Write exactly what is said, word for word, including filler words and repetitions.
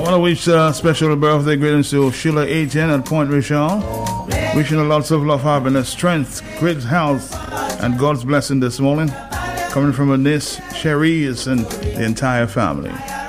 want to wish uh, special birthday greetings to Sheila Etienne at Point Richard. Wishing her lots of love, happiness, strength, great health, and God's blessing this morning. Coming from her niece, Cherise, and the entire family.